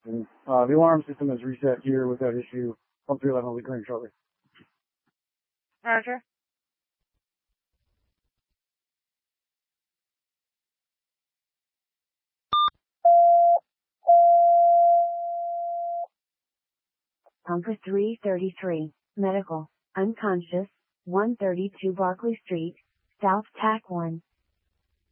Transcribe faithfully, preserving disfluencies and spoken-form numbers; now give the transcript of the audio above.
And, uh, the alarm system is reset here without issue. Pump three eleven will be green shortly. Roger. Pumper three thirty-three, medical, unconscious, one thirty-two Barclay Street, South Tack one.